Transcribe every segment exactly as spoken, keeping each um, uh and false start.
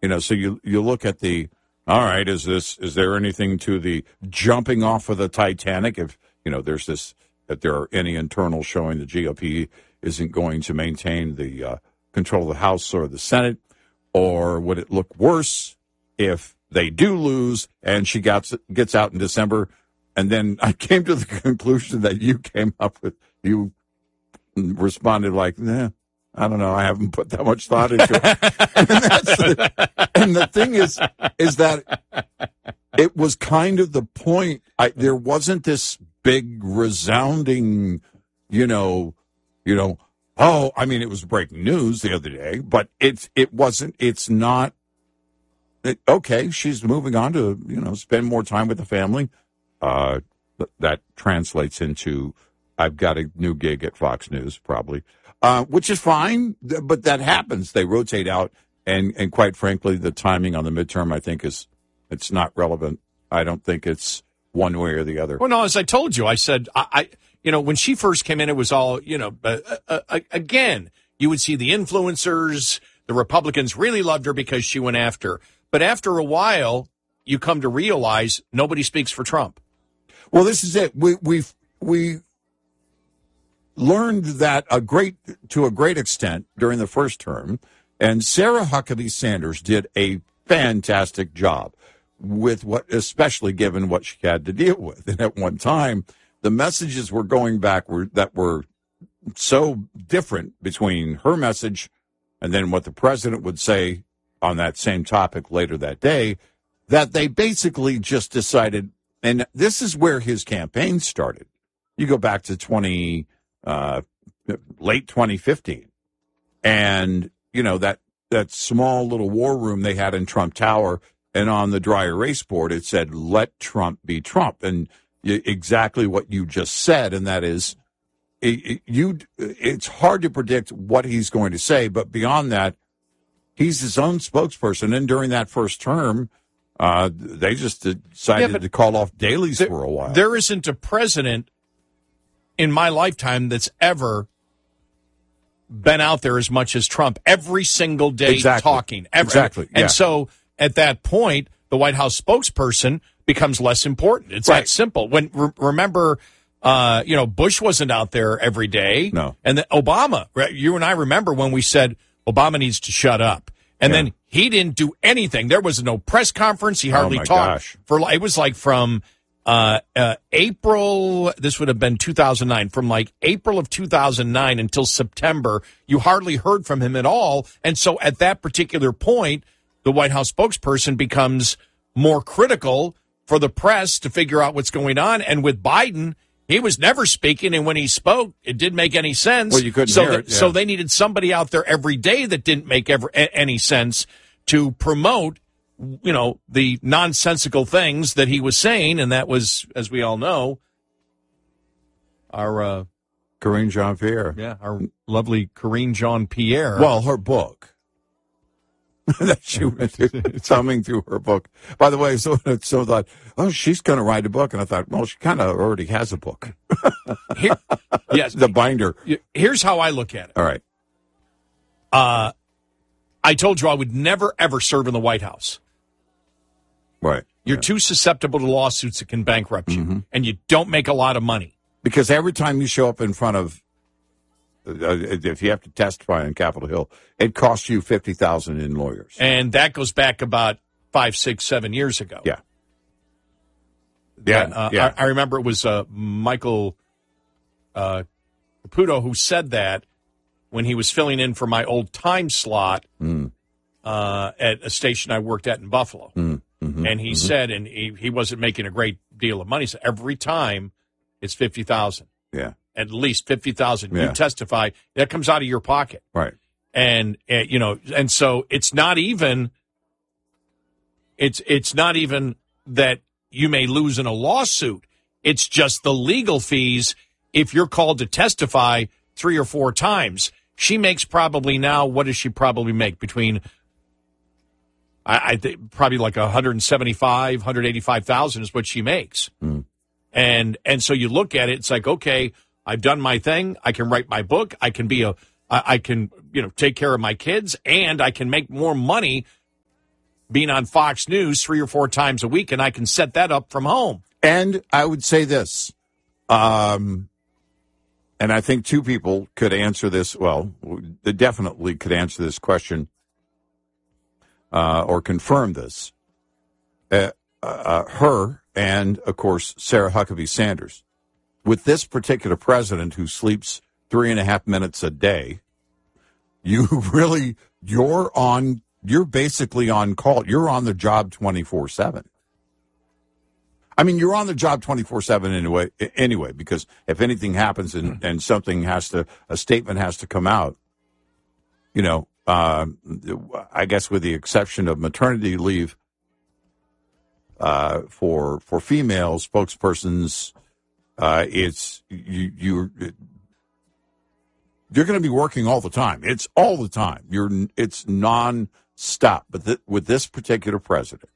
You know, so you you look at the, all right, is this, is there anything to the jumping off of the Titanic? If, you know, there's this, that there are any internals showing the G O P isn't going to maintain the uh, control of the House or the Senate, or would it look worse if they do lose and she gets, gets out in December? And then I came to the conclusion that you came up with, you responded like, nah, I don't know. I haven't put that much thought into it. and, that's the, and the thing is, is that it was kind of the point. I, there wasn't this big resounding, you know, you know, oh, I mean, it was breaking news the other day, but it's, it wasn't, it's not, it, okay, she's moving on to, you know, spend more time with the family. Uh, that translates into, I've got a new gig at Fox News, probably. Uh, which is fine, but that happens. They rotate out, and, and quite frankly, the timing on the midterm, I think, is it's not relevant. I don't think it's one way or the other. Well, no, as I told you, I said, I, I you know, when she first came in, it was all, you know, uh, uh, uh, again, you would see the influencers, the Republicans really loved her because she went after. But after a while, you come to realize nobody speaks for Trump. Well, this is it. We we've we. learned that a great to a great extent during the first term, and Sarah Huckabee Sanders did a fantastic job with what, especially given what she had to deal with. And at one time, the messages were going back were, that were so different between her message and then what the president would say on that same topic later that day, that they basically just decided, and this is where his campaign started. You go back to twenty. Uh, late twenty fifteen. And, you know, that, that small little war room they had in Trump Tower, and on the dry erase board, it said, let Trump be Trump. And y- exactly what you just said, and that is, it, it, you, it's hard to predict what he's going to say, but beyond that, he's his own spokesperson. And during that first term, uh, they just decided yeah, to call off dailies there, for a while. There isn't a president in my lifetime that's ever been out there as much as Trump every single day exactly. talking. Every, exactly. And yeah. so at that point, the White House spokesperson becomes less important. It's right. that simple. When re- remember, uh, you know, Bush wasn't out there every day. No. And then Obama, you and I remember when we said Obama needs to shut up. And yeah. then he didn't do anything. There was no press conference. He hardly oh my talked. Gosh. For it was like from Uh, uh, April, this would have been two thousand nine, from like April of two thousand nine until September, you hardly heard from him at all. And so at that particular point, the White House spokesperson becomes more critical for the press to figure out what's going on. And with Biden, he was never speaking. And when he spoke, it didn't make any sense. Well, you couldn't so hear that, it. Yeah. So they needed somebody out there every day that didn't make ever, a, any sense to promote, you know, the nonsensical things that he was saying, and that was, as we all know, our uh, Karine Jean-Pierre. Yeah, our lovely Karine Jean-Pierre. Well, her book. that she went thumbing through her book. By the way, so so thought, oh, she's going to write a book, and I thought, well, she kind of already has a book. Here, yes, the binder. Here's how I look at it. All right. Uh, I told you I would never ever serve in the White House. Right. You're yeah. too susceptible to lawsuits that can bankrupt you, mm-hmm. and you don't make a lot of money. Because every time you show up in front of, uh, if you have to testify on Capitol Hill, it costs you fifty thousand dollars in lawyers. And that goes back about five, six, seven years ago. Yeah. Yeah. And, uh, yeah. I, I remember it was uh, Michael uh, Caputo who said that when he was filling in for my old time slot mm. uh, at a station I worked at in Buffalo. Mm. Mm-hmm, and he mm-hmm. said, and he, he wasn't making a great deal of money, so every time it's fifty thousand Yeah. dollars. At least fifty thousand dollars. Yeah. You testify, that comes out of your pocket. Right. And, uh, you know, and so it's not even, it's it's not even that you may lose in a lawsuit. It's just the legal fees if you're called to testify three or four times. She makes probably now, what does she probably make? Between I, I think probably like one hundred seventy-five, one hundred eighty-five thousand is what she makes. Mm. And and so you look at it, it's like, okay, I've done my thing. I can write my book. I can be a, I, I can, you know, take care of my kids, and I can make more money being on Fox News three or four times a week, and I can set that up from home. And I would say this, um, and I think two people could answer this. Well, they definitely could answer this question uh, or confirm this. Uh, uh, her and, of course, Sarah Huckabee Sanders. With this particular president who sleeps three and a half minutes a day, you really, you're on, you're basically on call. You're on the job twenty-four seven. I mean, you're on the job twenty-four seven anyway, anyway, because if anything happens and, and something has to, a statement has to come out, you know, uh, I guess with the exception of maternity leave uh, for for female spokespersons, uh, it's you you you're going to be working all the time. It's all the time. You're it's nonstop. But th- with this particular president,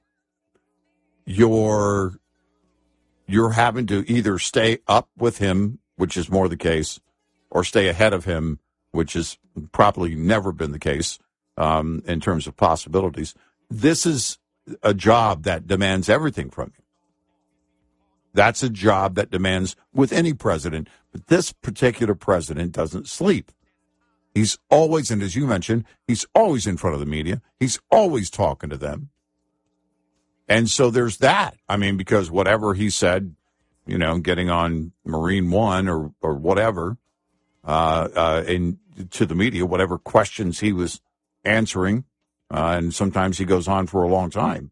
you're You're having to either stay up with him, which is more the case, or stay ahead of him, which has probably never been the case um, in terms of possibilities. This is a job that demands everything from you. That's a job that demands with any president, but this particular president doesn't sleep. He's always, and as you mentioned, he's always in front of the media. He's always talking to them. And so there's that. I mean, because whatever he said, you know, getting on Marine One or, or whatever, uh, uh, in, to the media, whatever questions he was answering, uh, and sometimes he goes on for a long time,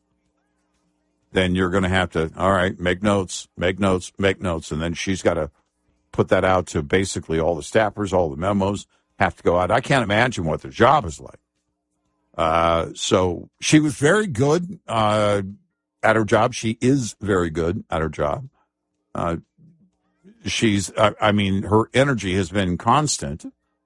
then you're going to have to, all right, make notes, make notes, make notes. And then she's got to put that out to basically all the staffers, all the memos have to go out. I can't imagine what the job is like. Uh, so she was very good uh, at her job. She is very good at her job. Uh, she's, I, I mean, her energy has been constant.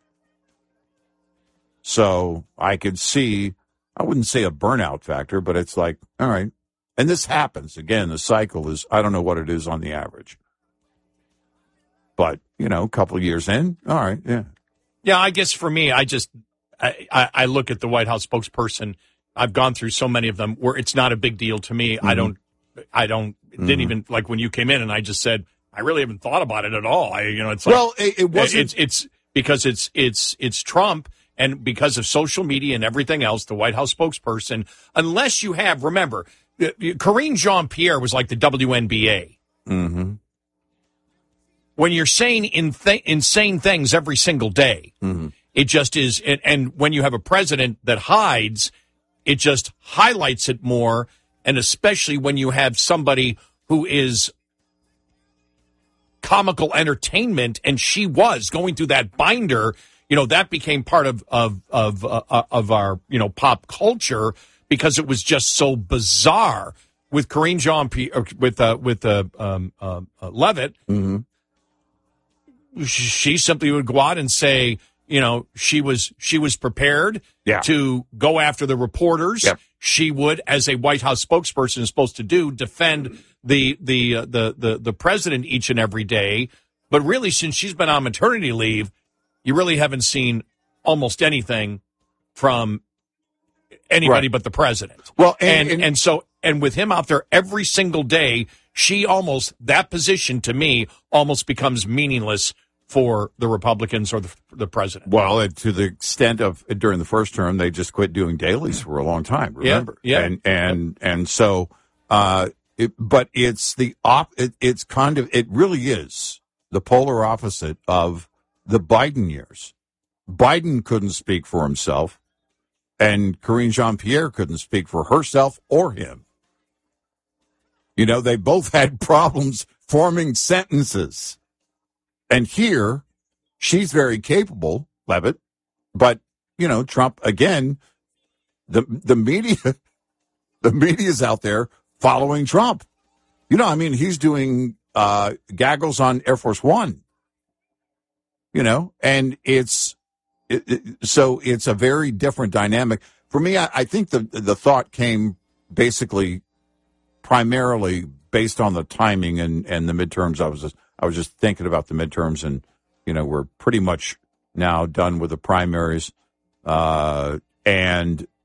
So I could see, I wouldn't say a burnout factor, but it's like, all right. And this happens. Again, the cycle is, I don't know what it is on the average. But, you know, a couple of years in, all right, yeah. Yeah, I guess for me, I just, I, I, I look at the White House spokesperson. I've gone through so many of them where it's not a big deal to me. Mm-hmm. I don't, I don't, mm-hmm. didn't even, like when you came in and I just said, I really haven't thought about it at all. I, you know, it's like, well, it, it wasn't. It's, it's because it's, it's, it's Trump and because of social media and everything else, the White House spokesperson, unless you have, remember, Karine Jean-Pierre was like the W N B A. Mm-hmm. When you're saying in th- insane things every single day, mm-hmm. it just is. And, and when you have a president that hides, it just highlights it more. And especially when you have somebody who is comical entertainment, and she was going through that binder, you know, that became part of, of, of, uh, of our, you know, pop culture because it was just so bizarre with Karine Jean-Pierre, with, uh, with, uh, um, uh, uh Levitt. Mm-hmm. She simply would go out and say, you know, she was she was prepared yeah. to go after the reporters. Yep. She would, as a White House spokesperson is supposed to do, defend the the, uh, the the the president each and every day. But really, since she's been on maternity leave, you really haven't seen almost anything from anybody right. but the president. Well, and and, and and so and with him out there every single day, she almost that position to me almost becomes meaningless for the Republicans or the, the president. Well, to the extent of during the first term, they just quit doing dailies for a long time. Remember, yeah, yeah. and and and so, uh, it, but it's the op. It, it's kind of it really is the polar opposite of the Biden years. Biden couldn't speak for himself, and Karine Jean-Pierre couldn't speak for herself or him. You know, they both had problems forming sentences. And here, she's very capable, Levitt, but, you know, Trump, again, the the media, the media's out there following Trump. You know, I mean, he's doing uh, gaggles on Air Force One, you know, and it's, it, it, so it's a very different dynamic. For me, I, I think the the thought came basically primarily based on the timing and, and the midterms. I was just, I was just thinking about the midterms, and, you know, we're pretty much now done with the primaries. Uh, and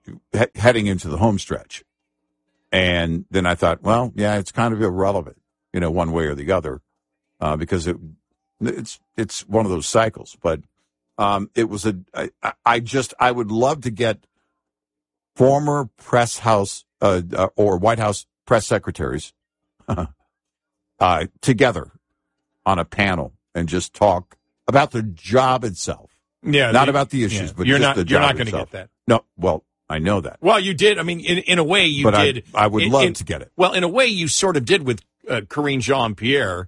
he- heading into the home stretch. And then I thought, well, yeah, it's kind of irrelevant, you know, one way or the other, uh, because it it's it's one of those cycles. But um, it was a I, I just I would love to get former press house uh, uh, or White House press secretaries uh, together on a panel and just talk about the job itself. Yeah, not the, about the issues, yeah. but you're just not, the job You're not going to itself. get that. No, well, I know that. Well, you did. I mean, in in a way, you but did. I, I would in, love in, to get it. Well, in a way, you sort of did with uh, Karine Jean-Pierre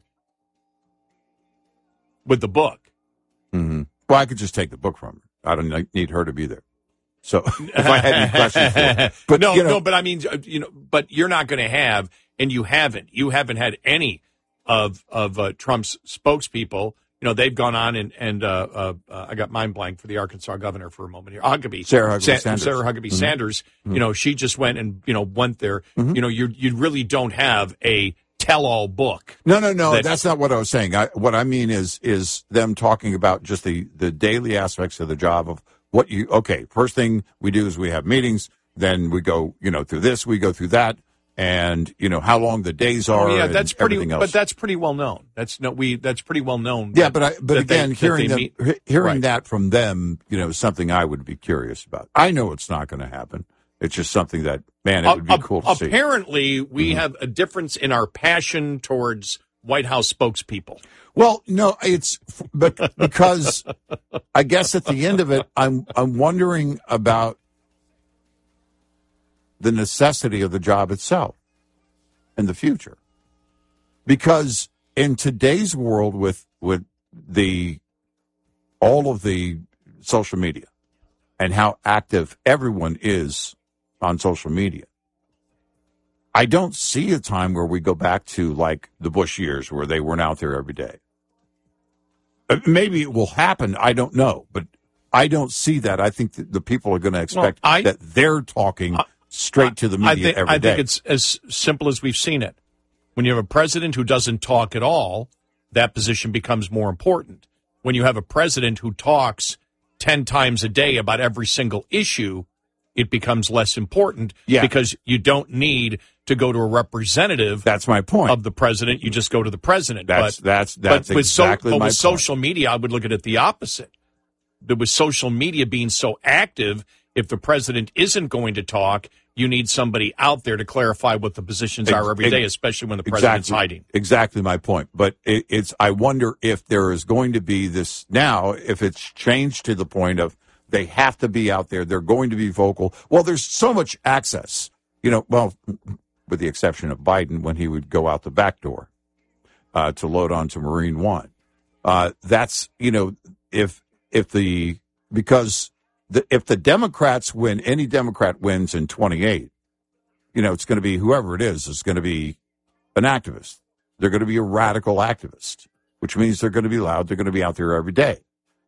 with the book. Mm-hmm. Well, I could just take the book from her. I don't need her to be there. So if I had any questions for her. But, no, you know, no, but I mean, you know, but you're not going to have, and you haven't, you haven't had any of of uh, Trump's spokespeople. You know, they've gone on and, and uh, uh, uh, I got mind blank for the Arkansas governor for a moment here. Huckabee. Sarah Huckabee Sa- Sanders. Sarah Huckabee Mm-hmm. Sanders. Mm-hmm. You know, she just went and, you know, went there. Mm-hmm. You know, you you really don't have a tell-all book. No, no, no. That, that's not what I was saying. I, what I mean is is them talking about just the, the daily aspects of the job of what you, okay, first thing we do is we have meetings, then we go, you know, through this, we go through that, and, you know, how long the days are. Oh, yeah, and that's pretty, everything else. but that's pretty well known. That's no, we, that's pretty well known. Yeah, that, but I, but again, they, hearing them, meet, hearing right. that from them, you know, is something I would be curious about. I know it's not going to happen. It's just something that, man, it would be uh, cool to apparently, see. Apparently, we Mm-hmm. have a difference in our passion towards White House spokespeople. Well, no, it's but because I guess at the end of it, I'm I'm wondering about the necessity of the job itself in the future. Because in today's world, with with the all of the social media and how active everyone is on social media, I don't see a time where we go back to like the Bush years where they weren't out there every day. Maybe it will happen. I don't know, but I don't see that. I think that the people are going to expect well, I, that they're talking straight I, to the media I think, every I day. think it's as simple as we've seen it. When you have a president who doesn't talk at all, that position becomes more important. When you have a president who talks ten times a day about every single issue, it becomes less important yeah. because you don't need to go to a representative. That's my point. Of the president, you just go to the president. That's but, that's that's but with exactly so, but my with point. social media, I would look at it the opposite. But with social media being so active, if the president isn't going to talk, you need somebody out there to clarify what the positions are every day, especially when the president's exactly, hiding. Exactly my point. But it, it's I wonder if there is going to be this now, if it's changed to the point of they have to be out there. They're going to be vocal. Well, there's so much access, you know, well, with the exception of Biden when he would go out the back door uh, to load onto Marine One. Uh, that's, you know, if if the because the, if the Democrats win, any Democrat wins in twenty-eight, you know, it's going to be whoever it is is going to be an activist. They're going to be a radical activist, which means they're going to be loud. They're going to be out there every day.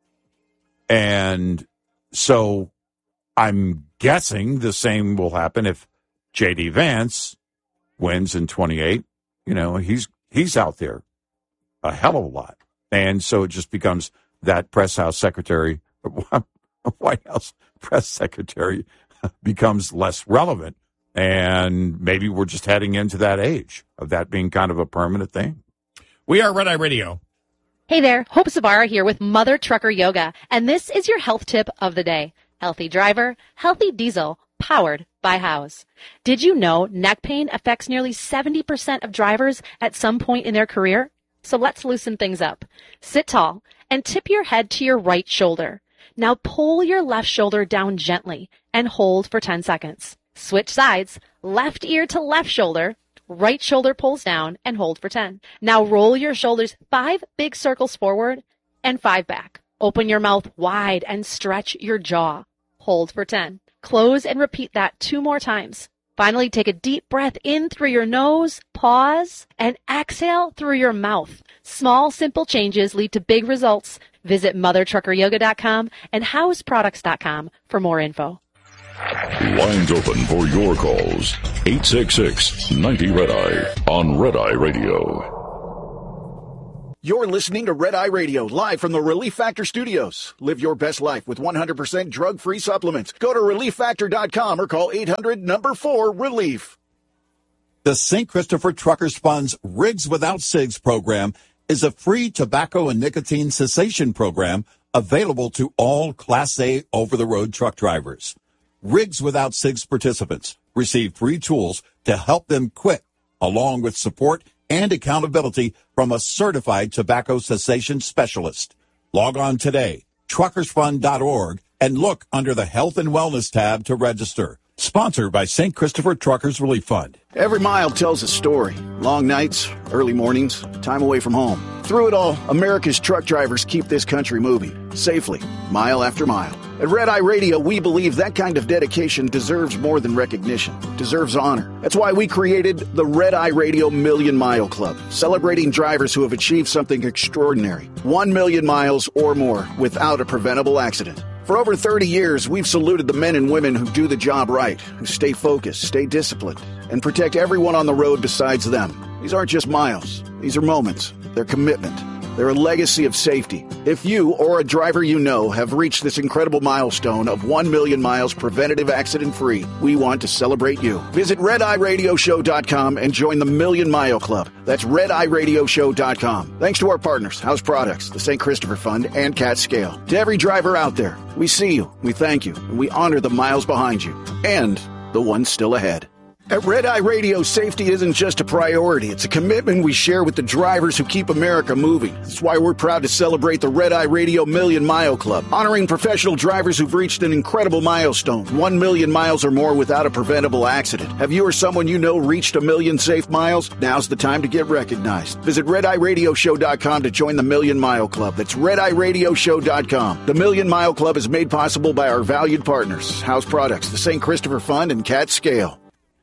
And so I'm guessing the same will happen if J D Vance wins in twenty-eight. You know, he's he's out there a hell of a lot. And so it just becomes that press house secretary, White House press secretary becomes less relevant. And maybe we're just heading into that age of that being kind of a permanent thing. We are Red Eye Radio. Hey there, Hope Sabara here with Mother Trucker Yoga, and this is your health tip of the day. Healthy driver, healthy diesel, powered by House. Did you know neck pain affects nearly seventy percent of drivers at some point in their career? So let's loosen things up. Sit tall and tip your head to your right shoulder. Now pull your left shoulder down gently and hold for ten seconds. Switch sides, left ear to left shoulder, right shoulder pulls down and hold for ten. Now roll your shoulders five big circles forward and five back. Open your mouth wide and stretch your jaw. Hold for ten. Close and repeat that two more times. Finally, take a deep breath in through your nose, pause, and exhale through your mouth. Small, simple changes lead to big results. Visit mother trucker yoga dot com and house products dot com for more info. Lines open for your calls. eight six six, ninety, Red Eye on Red Eye Radio. You're listening to Red Eye Radio, live from the Relief Factor Studios. Live your best life with one hundred percent drug-free supplements. Go to relief factor dot com or call eight hundred number four relief. The Saint Christopher Truckers Fund's Rigs Without Cigs program is a free tobacco and nicotine cessation program available to all Class A over-the-road truck drivers. Rigs Without Cigs participants receive free tools to help them quit, along with support and accountability from a certified tobacco cessation specialist. Log on today, truckers fund dot org, and look under the Health and Wellness tab to register. Sponsored by Saint Christopher Truckers Relief Fund. Every mile tells a story. Long nights, early mornings, time away from home. Through it all, America's truck drivers keep this country moving, safely, mile after mile. At Red Eye Radio, we believe that kind of dedication deserves more than recognition, deserves honor. That's why we created the Red Eye Radio Million Mile Club, celebrating drivers who have achieved something extraordinary. One million miles or more without a preventable accident. For over thirty years, we've saluted the men and women who do the job right, who stay focused, stay disciplined, and protect everyone on the road besides them. These aren't just miles. These are moments. They're commitment. They're a legacy of safety. If you or a driver you know have reached this incredible milestone of one million miles preventative accident-free, we want to celebrate you. Visit red eye radio show dot com and join the Million Mile Club. That's red eye radio show dot com. Thanks to our partners, House Products, the Saint Christopher Fund, and Cat Scale. To every driver out there, we see you, we thank you, and we honor the miles behind you and the ones still ahead. At Red Eye Radio, safety isn't just a priority. It's a commitment we share with the drivers who keep America moving. That's why we're proud to celebrate the Red Eye Radio Million Mile Club, honoring professional drivers who've reached an incredible milestone, one million miles or more without a preventable accident. Have you or someone you know reached a million safe miles? Now's the time to get recognized. Visit red eye radio show dot com to join the Million Mile Club. That's red eye radio show dot com. The Million Mile Club is made possible by our valued partners, House Products, the Saint Christopher Fund, and Cat Scale.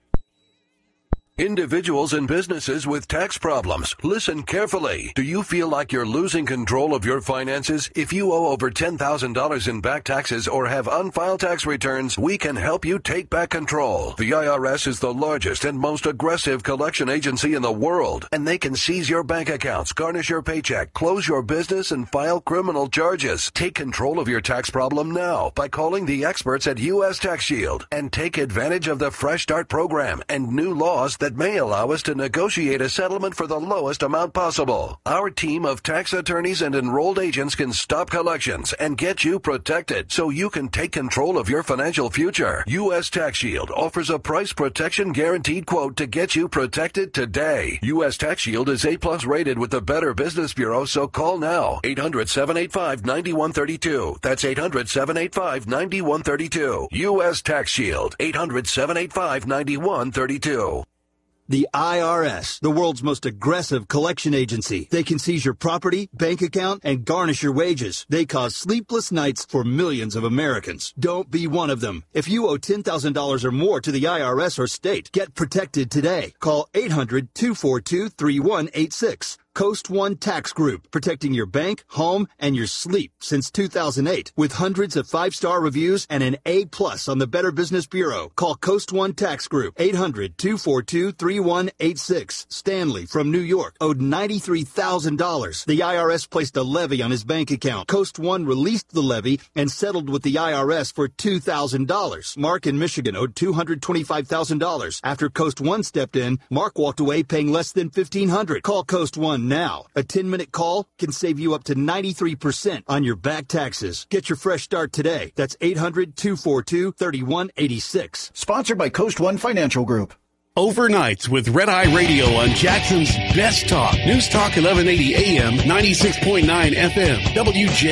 Individuals and businesses with tax problems, listen carefully. Do you feel like you're losing control of your finances? If you owe over ten thousand dollars in back taxes or have unfiled tax returns, we can help you take back control. The I R S is the largest and most aggressive collection agency in the world, and they can seize your bank accounts, garnish your paycheck, close your business, and file criminal charges. Take control of your tax problem now by calling the experts at U S Tax Shield and take advantage of the Fresh Start program and new laws that may allow us to negotiate a settlement for the lowest amount possible. Our team of tax attorneys and enrolled agents can stop collections and get you protected so you can take control of your financial future. U S Tax Shield offers a price protection guaranteed quote to get you protected today. U S Tax Shield is A plus rated with the Better Business Bureau, so call now. eight hundred, seven eight five, nine one three two. That's eight hundred, seven eight five, nine one three two. U S Tax Shield. eight hundred, seven eight five, nine one three two. The I R S, the world's most aggressive collection agency. They can seize your property, bank account, and garnish your wages. They cause sleepless nights for millions of Americans. Don't be one of them. If you owe ten thousand dollars or more to the I R S or state, get protected today. Call eight hundred, two four two, three one eight six. Coast One Tax Group, protecting your bank, home, and your sleep since two thousand eight. With hundreds of five-star reviews and an A plus on the Better Business Bureau. Call Coast One Tax Group, eight hundred, two four two, three one eight six. Stanley from New York owed ninety-three thousand dollars. The I R S placed a levy on his bank account. Coast One released the levy and settled with the I R S for two thousand dollars. Mark in Michigan owed two hundred twenty-five thousand dollars. After Coast One stepped in, Mark walked away paying less than fifteen hundred dollars. Call Coast One now. A ten-minute call can save you up to ninety-three percent on your back taxes. Get your fresh start today. That's eight hundred, two four two, three one eight six. Sponsored by Coast One Financial Group. Overnights with Red Eye Radio on Jackson's Best Talk. News Talk eleven eighty A M, ninety-six point nine F M. W J